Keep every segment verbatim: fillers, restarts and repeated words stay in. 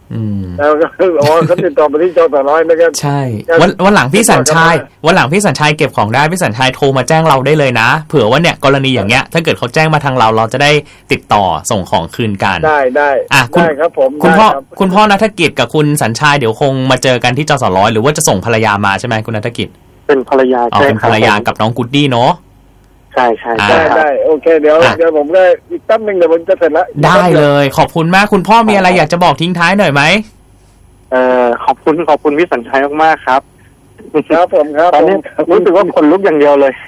แล้วก็อ๋อเขาติดต่อไปที่จสร้อยนะครับใช่วันวันหลังพี่สัญชัยวันหลังพี่สัญชัยเก็บของได้พี่สัญชัยโทรมาแจ้งเราได้เลยนะเผื่อว่าเนี่ยกรณีอย่างเงี้ยถ้าเกิดเขาแจ้งมาทางเราเราจะได้ติดต่อส่งของคืนกันได้ได้อ่ะได้ครับผมคุณพ่อคุณพ่อณัฐกิจกับคุณสัญชัยเดี๋ยวคงมาเจอกันที่จสร้อยหรือว่าจะส่งภรรยามาใช่ไหมคุณณัฐกิจเป็นภรรยาใช่เป็นภรรยากับน้องกูดดี้เนาะใช่ใช่ได้ได้โอเคเดี๋ยวเดี๋ยวผมได้อีกแป๊บนึงเดี๋ยวผมจะเสร็จแล้วได้เลยขอบคุณมากคุณพ่อมีอะไรอยากจะบอกทิ้งท้ายหน่อยไหมเอ่อขอบคุณขอบคุณพี่สัญชัยมากๆครับครับผมครับตอนนี้รู้สึกว่าขนลุกอย่างเดียวเลย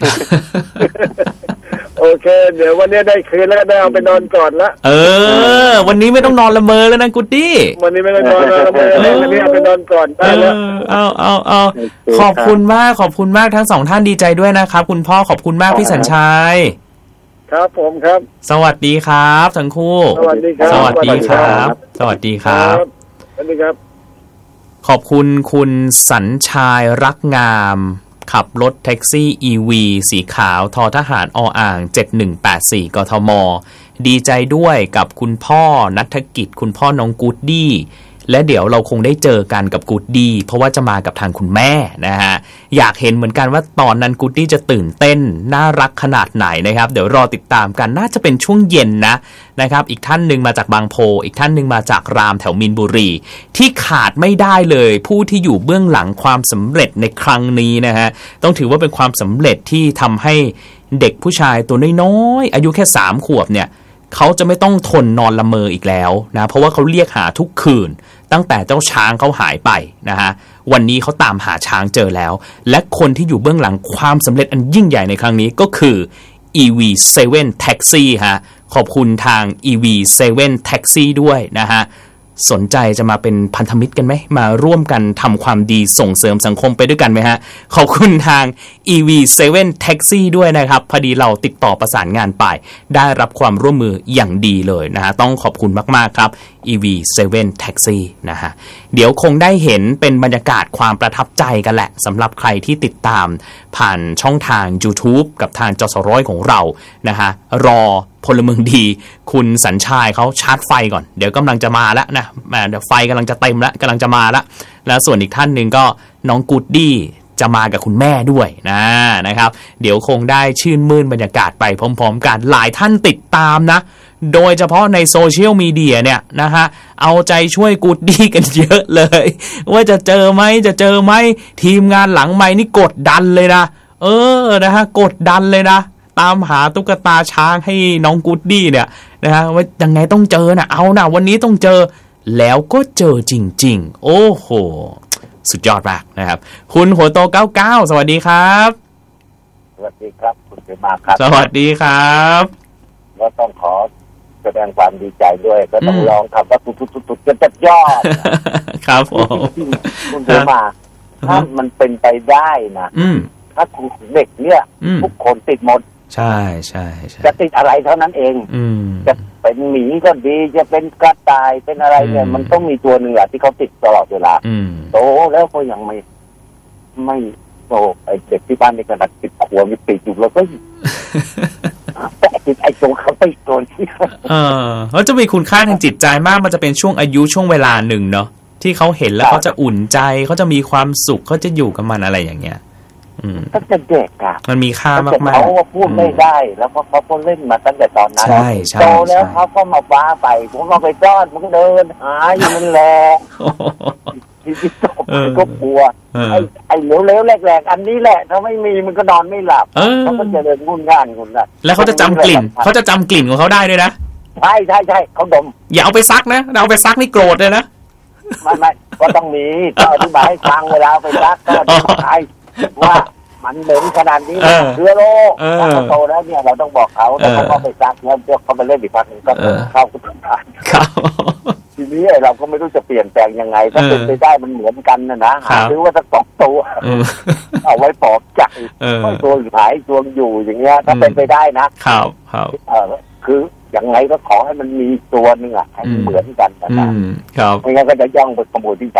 โอเคเดี๋ยววันนี้ได้คืนแล้วได้เอาไปนอนก่อนละเออวันนี้ไม่ต้องนอนละเมอแล้วนะกูดดี้วันนี้ไม่ต้องนอนละเมอแล้ววันนี้เอาไปนอนก่อนได้แล้วเอาเอาเอาขอบคุณมากขอบคุณมากทั้งสองท่านดีใจด้วยนะครับคุณพ่อขอบคุณมากพี่สัญชัยครับผมครับสวัสดีครับทั้งคู่สวัสดีครับสวัสดีครับสวัสดีครับสวัสดีครับขอบคุณคุณสัญชัยรักงามขับรถแท็กซี่ อี วี สีขาวททหารออ่างเจ็ดหนึ่งแปดสี่กทมดีใจด้วยกับคุณพ่อณัฐกิจคุณพ่อน้องกูดดี้และเดี๋ยวเราคงได้เจอกันกับกูดดี้เพราะว่าจะมากับทางคุณแม่นะฮะอยากเห็นเหมือนกันว่าตอนนั้นกูดดี้จะตื่นเต้นน่ารักขนาดไหนนะครับเดี๋ยวรอติดตามกันน่าจะเป็นช่วงเย็นนะนะครับอีกท่านหนึ่งมาจากบางโพอีกท่านหนึ่งมาจากรามแถวมีนบุรีที่ขาดไม่ได้เลยผู้ที่อยู่เบื้องหลังความสำเร็จในครั้งนี้นะฮะต้องถือว่าเป็นความสำเร็จที่ทำให้เด็กผู้ชายตัวน้อยๆอายุแค่สามขวบเนี่ยเขาจะไม่ต้องทนนอนละเมออีกแล้วนะเพราะว่าเขาเรียกหาทุกคืนตั้งแต่เจ้าช้างเขาหายไปนะฮะวันนี้เขาตามหาช้างเจอแล้วและคนที่อยู่เบื้องหลังความสำเร็จอันยิ่งใหญ่ในครั้งนี้ก็คือ อี วี เซเว่น Taxi ฮะขอบคุณทาง อี วี เซเว่น Taxi ด้วยนะฮะสนใจจะมาเป็นพันธมิตรกันไหมมาร่วมกันทำความดีส่งเสริมสังคมไปด้วยกันไหมฮะขอบคุณทาง อี วี เซเว่น Taxi ด้วยนะครับพอดีเราติดต่อประสานงานไปได้รับความร่วมมืออย่างดีเลยนะฮะต้องขอบคุณมากๆครับ อี วี เซเว่น Taxi นะฮะเดี๋ยวคงได้เห็นเป็นบรรยากาศความประทับใจกันแหละสำหรับใครที่ติดตามผ่านช่องทาง YouTube กับทางจสร้อยของเรานะฮะรอพลเมืองดีคุณสัญชัยเขาชาร์จไฟก่อนเดี๋ยวกำลังจะมาแล้วนะเดี๋ยวไฟกำลังจะเต็มแล้วกำลังจะมาแล้วแล้วส่วนอีกท่านหนึ่งก็น้องกูดดี้จะมากับคุณแม่ด้วยนะนะครับเดี๋ยวคงได้ชื่นมื่นบรรยากาศไปพร้อมๆกันหลายท่านติดตามนะโดยเฉพาะในโซเชียลมีเดียเนี่ยนะฮะเอาใจช่วยกูดดี้กันเยอะเลยว่าจะเจอไหมจะเจอไหมทีมงานหลังไมค์นี่กดดันเลยนะเออนะฮะกดดันเลยนะตามหาตุ๊กตาช้างให้น้องกูดดี้เนี่ยนะฮะว่ายังไงต้องเจอนะเอานะวันนี้ต้องเจอแล้วก็เจอจริงๆโอ้โหสุดยอดมากนะครับคุณหัวโตเก้าเก้าสวัสดีครับสวัสดีครับคุณเสมาครับสวัสดีครับก็ต้องขอแสดงความดีใจด้วยก็ต้องลองทำว่าทุกๆๆๆจะยอดครับผมคุณเสมาถ้ามันเป็นไปได้นะถ้าคุณเด็กเนี่ยทุกคนติดหมดใช่ใช่จะติดอะไรเท่านั้นเองจะเป็นหมีก็ดีจะเป็นกระต่ายเป็นอะไรเนี่ยมันต้องมีตัวหนึ่งที่เขาติดตลอดเวลาโตแล้วก็ยังไม่ไม่โตไอเด็กที่บ้านในขนาดติดขวบมีติดอยู่แล้วก็แต่ติดไอตัวเขาติดตัวที่เออเขาจะมีคุณค่าทางจิตใจมากมันจะเป็นช่วงอายุช่วงเวลาหนึ่งเนาะที่เขาเห็นแล้วเขาจะอุ่นใจเขาจะมีความสุขเขาจะอยู่กับมันอะไรอย่างเงี้ยตั้งแต่เด็กอ่ะมันมีค่ามากๆเขาพูดไม่ได้แล้วก็เขาก็เล่นมาตั้งแต่ตอนนั้นใช่ใช่โตแล้วเขาก็มาฟ้าไปผมก็ไปซ่อนมันก็เดินหาอยู่นั่นแหละที่ที่ตกก็กลัวไอ้ไอ้เหลวๆแหลกๆอันนี้แหละถ้าไม่มีมันก็นอนไม่หลับเขาก็จะเดินวุ่นง่านคุณนะแล้วเขาจะจำกลิ่นเขาจะจำกลิ่นของเขาได้ด้วยนะใช่ใช่ใช่เขาดมอย่าเอาไปซักนะเอาไปซักนี่โกรธเลยนะไม่ไม่ก็ต้องมีก็อธิบายให้ฟังเวลาไปซักก็อธิบายว่ามันเหม็นขนาดนี้เชื้อโรคถ้าเขาโตแล้วเนี่ยเราต้องบอกเขาแล้วเขาก็ไปซักแล้วเดี๋ยวเขาไปเล่นอีกพักนึงก็เข้าทุกทางทีนี้เราก็ไม่รู้จะเปลี่ยนแปลงยังไงถ้าเป็นไปได้มันเหมือนกันนะนะหาซื้อว่าจะสองตัวเอาไว้ปลอบใจตัวหายตัวอยู่อย่างเงี้ยถ้าเป็นไปได้นะครับครับคือยังไงก็ขอให้มันมีตัวนึงอ่ะให้เหมือนกันนะครับไม่งั้นก็จะย่องไปขโมยที่ใจ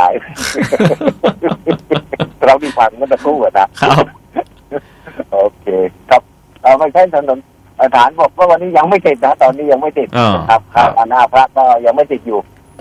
เราดีฟังมันจะสู้อ่ะนะครับโอเคครับเอาไม่ใช่ถนนฐานบอกว่าวันนี้ยังไม่ติดนะตอนนี้ยังไม่ติดครับครับหน้าพระก็ยังไม่ติดอยู่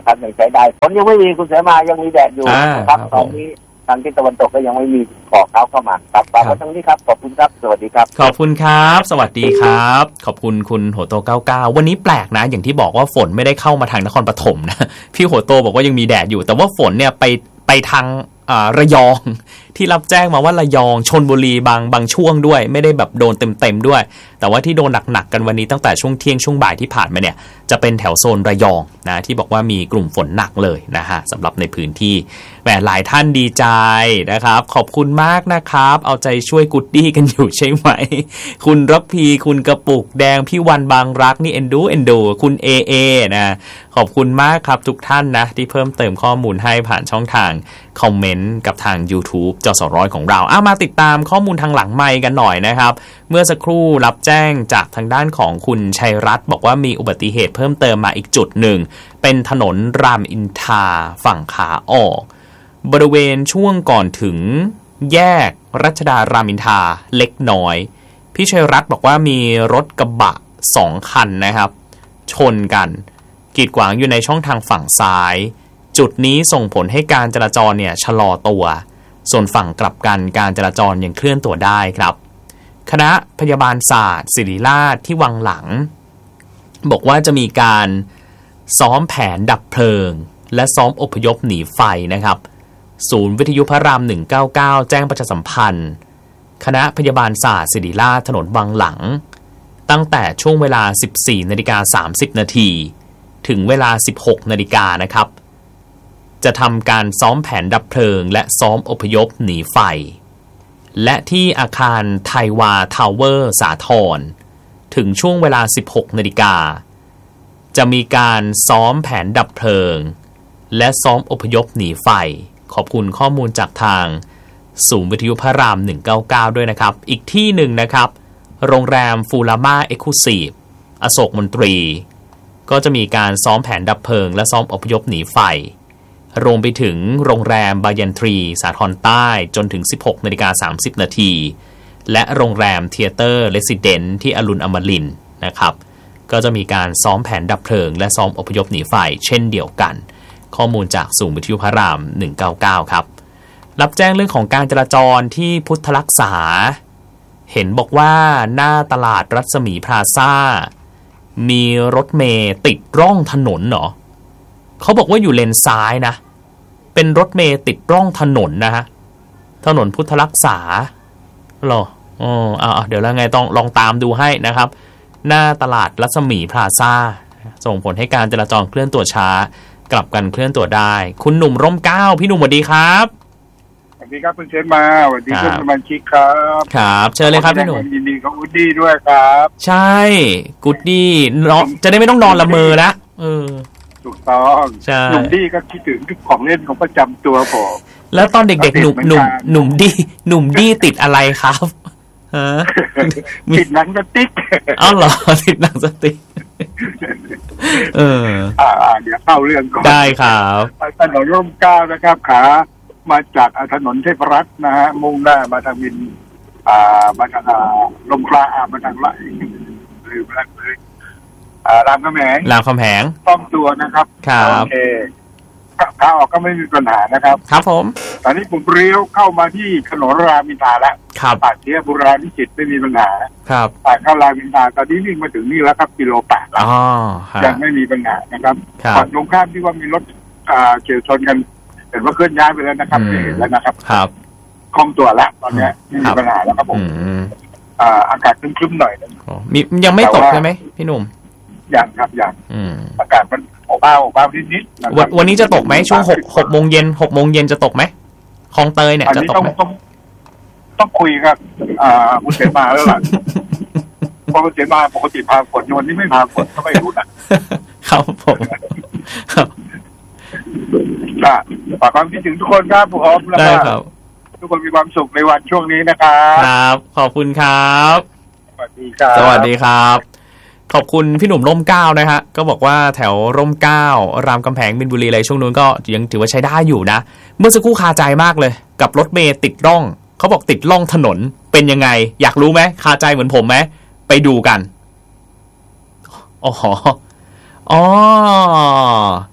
นะครับยังใช้ได้ฝนยังไม่มีคุณเสมายังมีแดดอยู่นะครับตอนนี้ทางทิศตะวันตกก็ยังไม่มีขอบเขาเข้ามาครับฝากไว้ตรงนี้ครับขอบคุณครับสวัสดีครับขอบคุณครับสวัสดีครับขอบคุณคุณโหโตเก้าเก้าวันนี้แปลกนะอย่างที่บอกว่าฝนไม่ได้เข้ามาทางนครปฐมนะพี่โหโตบอกว่ายังมีแดดอยู่แต่ว่าฝนเนี่ยไปไปทางระยองที่รับแจ้งมาว่าระยองชลบุรีบางบางช่วงด้วยไม่ได้แบบโดนเต็มๆด้วยแต่ว่าที่โดนหนักๆกันวันนี้ตั้งแต่ช่วงเที่ยงช่วงบ่ายที่ผ่านมาเนี่ยจะเป็นแถวโซนระยองนะที่บอกว่ามีกลุ่มฝนหนักเลยนะฮะสำหรับในพื้นที่แหมหลายท่านดีใจนะครับขอบคุณมากนะครับเอาใจช่วยกุดดี้กันอยู่ใช่ไหมคุณรพีคุณกระปุกแดงพี่วันบางรักนี่เอ็นดูเอ็นดูคุณเอเอนะขอบคุณมากครับทุกท่านนะที่เพิ่มเติมข้อมูลให้ผ่านช่องทางคอมเมนต์กับทาง YouTube จสร้อยของเราเอามาติดตามข้อมูลทางหลังไมค์กันหน่อยนะครับเมื่อสักครู่รับแจ้งจากทางด้านของคุณชัยรัตน์บอกว่ามีอุบัติเหตุเพิ่มเติมมาอีกจุดหนึ่งเป็นถนนรามอินทราฝั่งขาออกบริเวณช่วงก่อนถึงแยกรัชดารามอินทราเล็กน้อยพี่ชัยรัตน์บอกว่ามีรถกระบะสองคันนะครับชนกันกีดขวางอยู่ในช่องทางฝั่งซ้ายจุดนี้ส่งผลให้การจราจรเนี่ยชะลอตัวส่วนฝั่งกลับกันการจราจรยังเคลื่อนตัวได้ครับคณะพยาบาลศาสตร์ศิริราชที่วังหลังบอกว่าจะมีการซ้อมแผนดับเพลิงและซ้อมอพยพหนีไฟนะครับศูนย์วิทยุพระรามหนึ่งเก้าเก้าแจ้งประชาสัมพันธ์คณะพยาบาลศาสตร์ศิริราชถนนวังหลังตั้งแต่ช่วงเวลา สิบสี่นาฬิกาสามสิบนาทีถึงเวลา สิบหกนาฬิกานะครับจะทำการซ้อมแผนดับเพลิงและซ้อมอพยพหนีไฟและที่อาคารไทยวาทาวเวอร์สาทรถึงช่วงเวลา สิบหกนาฬิกาจะมีการซ้อมแผนดับเพลิงและซ้อมอพยพหนีไฟขอบคุณข้อมูลจากทางศูนย์วิทยุพระรามหนึ่งเก้าเก้าด้วยนะครับอีกที่หนึ่งนะครับโรงแรมฟูราม่าเอ็กซ์คลูซีฟอโศกมนตรีก็จะมีการซ้อมแผนดับเพลิงและซ้อมอพยพหนีไฟรวมไปถึงโรงแรมบายันทรีสาทรใต้จนถึง สิบหกนาฬิกาสามสิบนาทีและโรงแรมเทียเตอร์เรสซิเดนท์ที่อรุณอมรินทร์นะครับก็จะมีการซ้อมแผนดับเพลิงและซ้อมอพยพหนีไฟเช่นเดียวกันข้อมูลจากศูนย์วิทยุพระรามหนึ่งเก้าเก้าครับรับแจ้งเรื่องของการจราจรที่พุทธรักษาเห็นบอกว่าหน้าตลาดรัศมีพลาซ่ามีรถเมล์ติดร่องถนนเหรอเขาบอกว่าอยู่เลนซ้ายนะเป็นรถเมล์ติดร่องถนนนะฮะถนนพุทธรักษาเหรออ๋อเอาเดี๋ยวแล้วไงต้องลองตามดูให้นะครับหน้าตลาดรัศมีพลาซ่าส่งผลให้การจราจรเคลื่อนตัวช้ากลับกันเคลื่อนตัวได้คุณหนุ่มร่มเกล้าพี่หนุ่มสวัสดีครับสวัสดีครับคุณเชนมาสวัสดีคุณสมาชิกครับครับเชิญเลยครับพี่หนุ่มยินดีกับกุดดี้ด้วยครับใช่กุดดี้เนาะจะได้ไม่ต้องนอนละเมอนะเออถูกต้องหนุ่มดี้ก็คิดถึงของเล่นของประจำตัวผมแล้วตอนเด็กๆหนุ่มหนุ่มหนุ่มดี้หนุ่มดี้ติดอะไรครับฮะติดหนังสติ๊กอ้าวเหรอติดหนังสติ๊กเอออ่าเดี๋ยวเข้าเรื่องก่อนได้ครับถนนร่มเกล้านะครับขามาจากถนนเทพรัตน์นะฮะมุ่งหน้ามาทางมินอ่ามาทางลมคลามาทางไหลหรือแบล็คเบอร์อ่ารามคำแหงรามคำแหงต้องตัวนะครับครับโอเคขาออกก็ไม่มีปัญหานะครับครับผมตอนนี้ผมเลี้ยวเข้ามาที่ถนนรามอินทราแล้วครับปากเสียบุราณิจิตไม่มีปัญหาครับปากเข้ารามอินทราตอนนี้วิ่งมาถึงนี่แล้วครับกิโลแปดแล้วยังไม่มีปัญหานะครับฝั่งตรงข้ามที่ว่ามีรถอ่าเฉียวชนกันเห็นว่าเคลื่อนย้ายไปแล้วนะครับเห็นแล้วนะครับครับคล่องตัวแล้วตอนนี้ไม่มีปัญหาแล้วครับผมอ่าอากาศครึ้มๆหน่อยมียังไม่ตกใช่ไหมพี่หนุ่มอย่างครับอย่างอากาศมันอบอ้าวอบอ้าวนิดๆวันนี้จะตกไหมช่วงหกหกโมงเย็นหกโมงเย็นจะตกไหมคลองเตยเนี่ยจะตกไหมต้องต้องคุยกับอ่าคุณเสมาแล้วล่ะพอคุณเสมาปกติพาฝนวันนี้ไม่พาฝนเขาไม่รู้นะครับผมก็ฝากความคิดถึงทุกคนครับผมแล้วก็ทุกคนมีความสุขในวันช่วงนี้นะครับครับขอบคุณครับสวัสดีครับสวัสดีครับขอบคุณพี่หนุ่มร่มเกล้านะฮะก็บอกว่าแถวร่มเกล้ารามคำแหงมินบุรีอะไรช่วงนู้นก็ยังถือว่าใช้ได้อยู่นะเมื่อสักครู่คาใจมากเลยกับรถเมล์ติดร่องเขาบอกติดร่องถนนเป็นยังไงอยากรู้ไหมคาใจเหมือนผมไหมไปดูกันอ๋ออ๋อ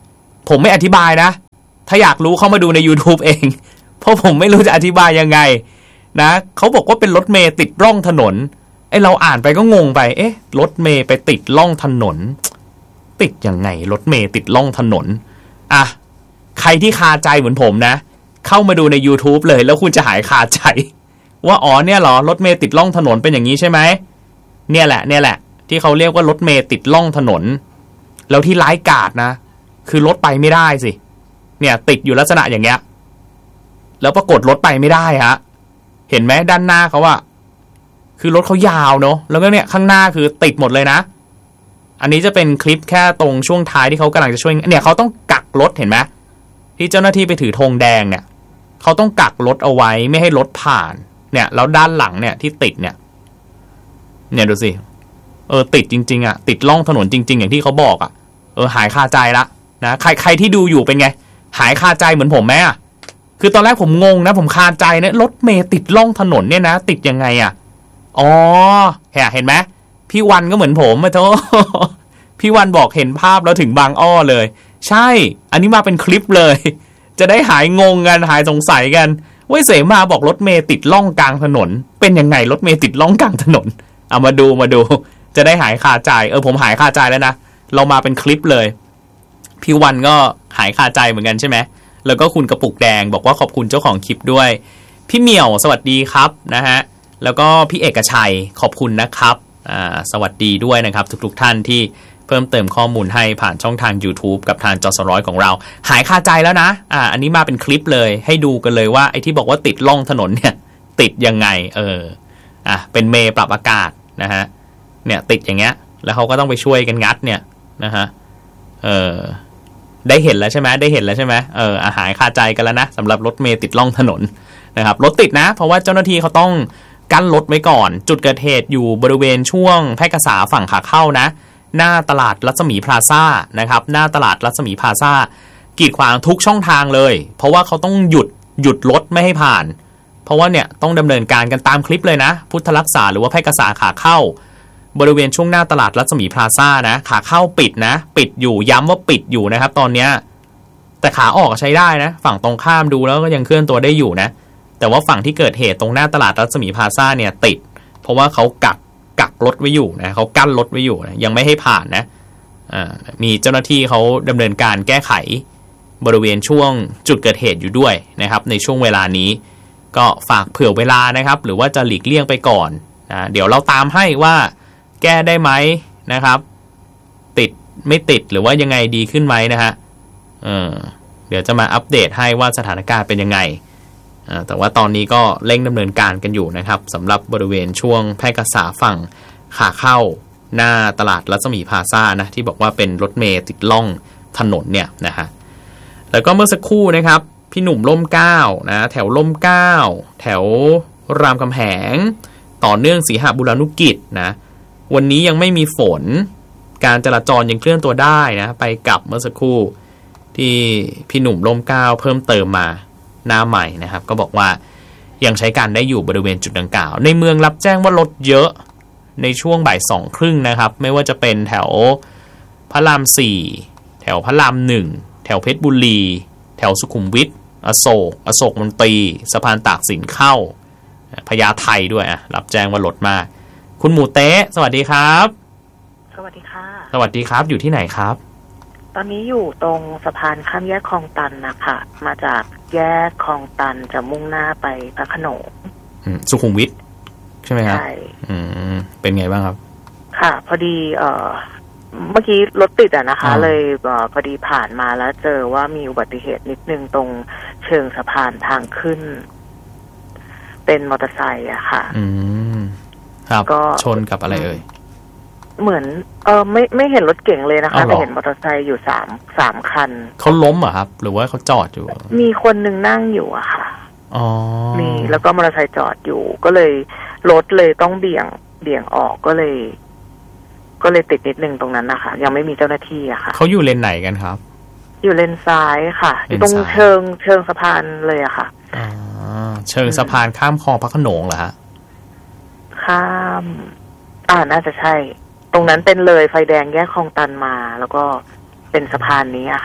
ผมไม่อธิบายนะถ้าอยากรู้เข้ามาดูใน YouTube เองเพราะผมไม่รู้จะอธิบายยังไงนะเขาบอกว่าเป็นรถเมล์ติดร่องถนนไอ้เราอ่านไปก็งงไปเอ๊ะรถเมล์ไปติดร่องถนนติดยังไงรถเมล์ติดร่องถนนอ่ะใครที่คาใจเหมือนผมนะเข้ามาดูใน YouTube เลยแล้วคุณจะหายคาใจว่าอ๋อเนี่ยเหรอรถเมล์ติดร่องถนนเป็นอย่างนี้ใช่ไหมเนี่ยแหละเนี่ยแหละที่เขาเรียกว่ารถเมล์ติดร่องถนนแล้วที่ร้ายกาจนะคือรถไปไม่ได้สิเนี่ยติดอยู่ลักษณะอย่างเงี้ยแล้วปรากฏรถไปไม่ได้ฮะเห็นไหมด้านหน้าเขาอะคือรถเขายาวเนอะแล้วก็เนี่ยข้างหน้าคือติดหมดเลยนะอันนี้จะเป็นคลิปแค่ตรงช่วงท้ายที่เขากำลังจะช่วยเนี่ยเขาต้องกักรถเห็นไหมที่เจ้าหน้าที่ไปถือธงแดงเนี่ยเขาต้องกักรถเอาไว้ไม่ให้รถผ่านเนี่ยแล้วด้านหลังเนี่ยที่ติดเนี่ยเนี่ยดูสิเออติดจริงๆอะติดร่องถนนจริงๆอย่างที่เขาบอกอะเออหายคาใจละนะใครใครที่ดูอยู่เป็นไงหายคาใจเหมือนผมไหมอะคือตอนแรกผมงงนะผมคาใจนะรถเมล์ติดร่องถนนเนี่ยนะติดยังไงอะอ๋อเห็นไหมพี่วันก็เหมือนผมมาโทพี่วันบอกเห็นภาพแล้วถึงบางอ้อเลยใช่อันนี้มาเป็นคลิปเลยจะได้หายงงกันหายสงสัยกันว่าเสมาบอกรถเมล์ติดร่องกลางถนนเป็นยังไงรถเมล์ติดร่องกลางถนนเอามาดูมาดูจะได้หายคาใจเออผมหายคาใจแล้วนะเรามาเป็นคลิปเลยพี่วันก็หายคาใจเหมือนกันใช่ไหมแล้วก็คุณกระปุกแดงบอกว่าขอบคุณเจ้าของคลิปด้วยพี่เหมียวสวัสดีครับนะฮะแล้วก็พี่เอกชัยขอบคุณนะครับอ่าสวัสดีด้วยนะครับทุกๆท่านที่เพิ่มเติมข้อมูลให้ผ่านช่องทาง YouTube กับทางจสร้อยของเราหายคาใจแล้วนะอ่าอันนี้มาเป็นคลิปเลยให้ดูกันเลยว่าไอ้ที่บอกว่าติดร่องถนนเนี่ยติดยังไงเอออ่ะเป็นเมล์ปรับอากาศนะฮะเนี่ยติดอย่างเงี้ยแล้วเขาก็ต้องไปช่วยกันงัดเนี่ยนะฮะเออได้เห็นแล้วใช่ไหมได้เห็นแล้วใช่ไหมเอออาหารคาใจกันแล้วนะสำหรับรถเมล์ติดร่องถนนนะครับรถติดนะเพราะว่าเจ้าหน้าที่เขาต้องกั้นรถไว้ก่อนจุดเกิดเหตุอยู่บริเวณช่วงแพร่กษาฝั่งขาเข้านะหน้าตลาดรัศมีพลาซ่านะครับหน้าตลาดรัศมีพลาซ่ากีดขวางทุกช่องทางเลยเพราะว่าเขาต้องหยุดหยุดรถไม่ให้ผ่านเพราะว่าเนี่ยต้องดำเนินการกันตามคลิปเลยนะพุทธรักษาหรือว่าแพร่กษาขาเข้าบริเวณช่วงหน้าตลาดรัศมีพลาซ่านะขาเข้าปิดนะปิดอยู่ย้ำว่าปิดอยู่นะครับตอนนี้แต่ขาออกใช้ได้นะฝั่งตรงข้ามดูแล้วก็ยังเคลื่อนตัวได้อยู่นะแต่ว่าฝั่งที่เกิดเหตุตรงหน้าตลาดรัศมีพลาซ่าเนี่ยติดเพราะว่าเขากักกักรถไว้อยู่นะเขากั้นรถไว้อยู่นะยังไม่ให้ผ่านนะอ่ามีเจ้าหน้าที่เขาดำเนินการแก้ไขบริเวณช่วงจุดเกิดเหตุอยู่ด้วยนะครับในช่วงเวลานี้ก็ฝากเผื่อเวลานะครับหรือว่าจะหลีกเลี่ยงไปก่อนนะเดี๋ยวเราตามให้ว่าแก้ได้ไหมนะครับติดไม่ติดหรือว่ายังไงดีขึ้นไหมนะฮะเออเดี๋ยวจะมาอัปเดตให้ว่าสถานการณ์เป็นยังไงแต่ว่าตอนนี้ก็เร่งดำเนินการกันอยู่นะครับสำหรับบริเวณช่วงแพร่กษาฝั่งขาเข้าหน้าตลาดรัศมีพลาซ่านะที่บอกว่าเป็นรถเมล์ติดล่องถนนเนี่ยนะฮะแล้วก็เมื่อสักครู่นะครับพี่หนุ่มร่มเกล้านะแถวร่มเกล้าแถวรามคำแหงต่อเนื่องสีหบุรานุกิจนะวันนี้ยังไม่มีฝนการจราจรยังเคลื่อนตัวได้นะไปกลับเมื่อสักครู่ที่พี่หนุ่มร่มเกล้าเพิ่มเติมมาหน้าใหม่นะครับก็บอกว่ายังใช้การได้อยู่บริเวณจุดดังกล่าวในเมืองรับแจ้งว่ารถเยอะในช่วงบ่ายสองครึ่งนะครับไม่ว่าจะเป็นแถวพระรามสี่แถวพระรามหนึ่งแถวเพชรบุรีแถวสุขุมวิทอโศกอโศกมนตรีสะพานตากสินเข้าพญาไทด้วยอ่ะรับแจ้งว่ารถมากคุณหมูเต๊ะสวัสดีครับสวัสดีค่ะสวัสดีครับอยู่ที่ไหนครับตอนนี้อยู่ตรงสะพานข้ามแยกคลองตันนะคะมาจากแยกคลองตันจะมุ่งหน้าไปพระโขนงสุขุมวิทใช่ไหมครับใช่เป็นไงบ้างครับค่ะพอดีเอ่อเมื่อกี้รถติดอ่ะนะคะเลยเอ่อพอดีผ่านมาแล้วเจอว่ามีอุบัติเหตุนิดนึงตรงเชิงสะพานทางขึ้นเป็นมอเตอร์ไซค์อะค่ะอืมครับก็ชนกับอะไรเอ่ยเหมือนเออไม่ไม่เห็นรถเก๋งเลยนะคะแต่เห็นมอเตอร์ไซค์อยู่สามสามคันเขาล้มเหรอครับหรือว่าเขาจอดอยู่มีคนหนึ่งนั่งอยู่อะค่ะอ๋อมีแล้วก็มอเตอร์ไซค์จอดอยู่ก็เลยรถเลยต้องเบี่ยงเบี่ยงออกก็เลยก็เลยติดนิดนึงตรงนั้นนะคะยังไม่มีเจ้าหน้าที่อะค่ะเขาอยู่เลนไหนกันครับอยู่เลนซ้ายค่ะอยู่ตรงเชิงเชิงสะพานเลยอะค่ะอ๋อเชิงสะพานข้ามคลองพระโขนงเหรอฮะข้ามอ่าน่าจะใช่ตรงนั้นเป็นเลยไฟแดงแยกคลองตันมาแล้วก็เป็นสะพานนี้อะค่ะ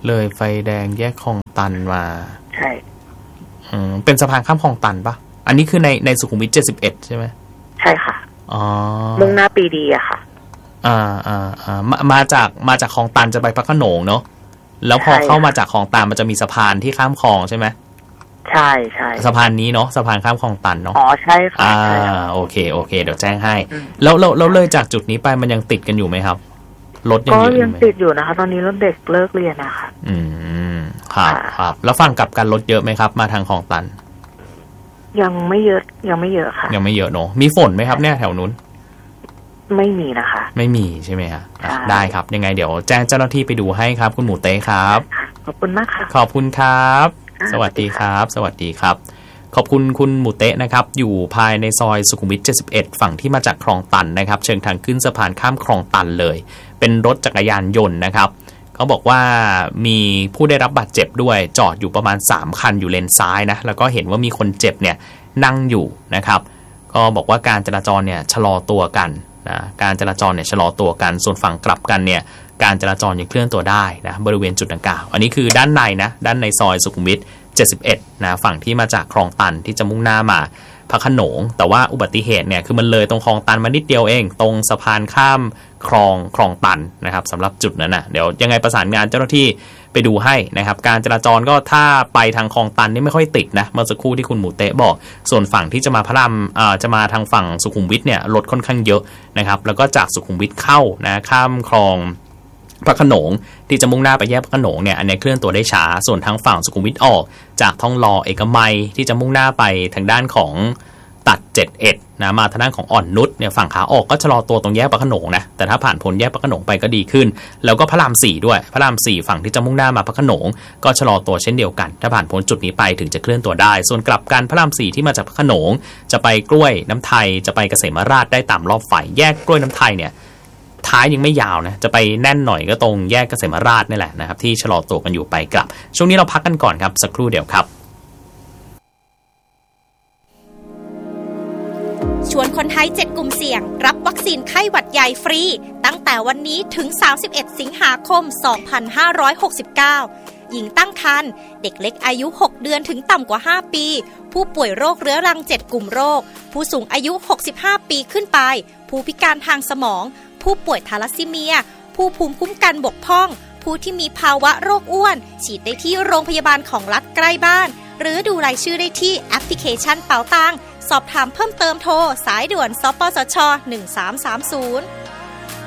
เลยไฟแดงแยกคลองตันมาใช่อืมเป็นสะพานข้ามคลองตันปะอันนี้คือในในสุขุมวิทเจ็ดสิบเอ็ดใช่ไหมใช่ค่ะอ๋อมุ่งหน้าปีดีอะค่ะอ่าอ่าอ่ามามาจากมาจากคลองตันจะไปพระโขนงเนาะแล้วพอเข้ามาจากคลองตันมันจะมีสะพานที่ข้ามคลองใช่ไหมใช่ใช่สะพานนี้เนาะสะพานข้ามคลองตันเนาะอ๋อใช่ค่ะอ่าโอเคโอเคเดี๋ยวแจ้งให้แล้วเราเราเลยจากจุดนี้ไปมันยังติดกันอยู่ไหมครับรถยังก็ยังติดอยู่นะคะตอนนี้รถเด็กเลิกเรียนนะคะอืมครับครับแล้วฝั่งกลับกันรถเยอะไหมครับมาทางคลองตันยังไม่เยอะยังไม่เยอะค่ะยังไม่เยอะเนาะมีฝนไหมครับเนี่ยแถวนู้นไม่มีนะคะไม่มีใช่ไหมครับได้ครับยังไงเดี๋ยวแจ้งเจ้าหน้าที่ไปดูให้ครับคุณหมูเต้ครับขอบคุณมากค่ะขอบคุณครับสวัสดีครับสวัสดีครับขอบคุณคุณหมูเต้นะครับอยู่ภายในซอยสุขุมวิทเจ็ดสิบเอ็ดฝั่งที่มาจากคลองตันนะครับเชิงทางขึ้นสะพานข้ามคลองตันเลยเป็นรถจักรยานยนต์นะครับเขาบอกว่ามีผู้ได้รับบาดเจ็บด้วยจอดอยู่ประมาณสามคันอยู่เลนซ้ายนะแล้วก็เห็นว่ามีคนเจ็บเนี่ยนั่งอยู่นะครับก็บอกว่าการจราจรเนี่ยชะลอตัวกันนะการจราจรเนี่ยชะลอตัวกันส่วนฝั่งกลับกันเนี่ยการจราจรยังเคลื่อนตัวได้นะบริเวณจุดดังกล่าวอันนี้คือด้านในนะด้านในซอยสุขุมวิทเจ็ดสิบเอ็ดนะฝั่งที่มาจากคลองตันที่จะมุ่งหน้ามาพระโขนงแต่ว่าอุบัติเหตุเนี่ยคือมันเลยตรงคลองตันมานิดเดียวเองตรงสะพานข้ามคลองคลองตันนะครับสำหรับจุดนั้นนะเดี๋ยวยังไงประสานงานเจ้าหน้าที่ไปดูให้นะครับการจราจรก็ถ้าไปทางคลองตันนี่ไม่ค่อยติดนะเมื่อสักครู่ที่คุณหมูเตะบอกส่วนฝั่งที่จะมาพระรามอ่าจะมาทางฝั่งสุขุมวิทเนี่ยรถค่อนข้างเยอะนะครับแล้วก็จากสุขุมวิทเข้านะข้ามคลองพระโขนงที่จะมุ่งหน้าไปแยกพระโขนงเนี่ยอันนี้เคลื่อนตัวได้ช้าส่วนทางฝั่งสุขุมวิทออกจากทองหล่อเอกมัยที่จะมุ่งหน้าไปทางด้านของตัดเจ็ดสิบเอ็ดนะมาทางด้านของอ่อนนุชเนี่ยฝั่งขาออกก็ชะลอตัวตรงแยกพระโขนงนะแต่ถ้าผ่านพ้นแยกพระโขนงไปก็ดีขึ้นแล้วก็พระรามสี่ด้วยพระรามสี่ฝั่งที่จะมุ่งหน้ามาพระโขนงก็ชะลอตัวเช่นเดียวกันถ้าผ่านพ้นจุดนี้ไปถึงจะเคลื่อนตัวได้ส่วนกลับกันพระรามสี่ที่มาจากพระโขนงจะไปกล้วยน้ำไทยจะไปเกษมราชได้ตามรอบไฟแยกกล้วยน้ำไทยเนี่ยท้ายยังไม่ยาวนะจะไปแน่นหน่อยก็ตรงแยกเกษมราชนี่แหละนะครับที่ชะลอตัวกันอยู่ไปกลับช่วงนี้เราพักกันก่อนครับสักครู่เดียวครับชวนคนไทยเจ็ดกลุ่มเสี่ยงรับวัคซีนไข้หวัดใหญ่ฟรีตั้งแต่วันนี้ถึงสามสิบเอ็ดสิงหาคมสองพันห้าร้อยหกสิบเก้าหญิงตั้งครรภ์เด็กเล็กอายุหกเดือนถึงต่ำกว่าห้าปีผู้ป่วยโรคเรื้อรังเจ็ดกลุ่มโรคผู้สูงอายุหกสิบห้าปีขึ้นไปผู้พิการทางสมองผู้ป่วยทาลัสซีเมียผู้ภูมิคุ้มกันบกพร่องผู้ที่มีภาวะโรคอ้วนฉีดได้ที่โรงพยาบาลของรัฐใกล้บ้านหรือดูรายชื่อได้ที่แอปพลิเคชันเป๋าตังสอบถามเพิ่มเติมโทรสายด่วนสปสชหนึ่งสามสามศูนย์